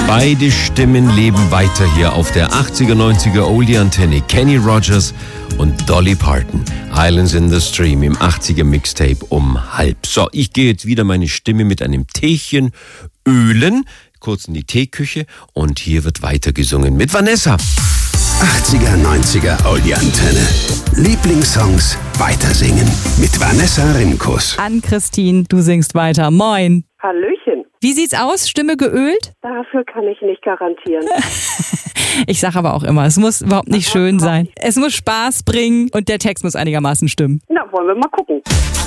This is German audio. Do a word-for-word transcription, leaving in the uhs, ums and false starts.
Beide Stimmen leben weiter hier auf der achtziger, neunziger Oldie-Antenne. Kenny Rogers und Dolly Parton. Islands in the Stream im achtziger Mixtape um halb. So, ich gehe jetzt wieder meine Stimme mit einem Teechen ölen. Kurz in die Teeküche und hier wird weiter gesungen mit Vanessa. achtziger, neunziger Oldie-Antenne. Lieblingssongs weitersingen mit Vanessa Rimkus. Ann-Christine, du singst weiter. Moin. Hallöchen. Wie sieht's aus? Stimme geölt? Dafür kann ich nicht garantieren. Ich sage aber auch immer, es muss überhaupt nicht schön sein. Es muss Spaß bringen und der Text muss einigermaßen stimmen. Na, wollen wir mal gucken.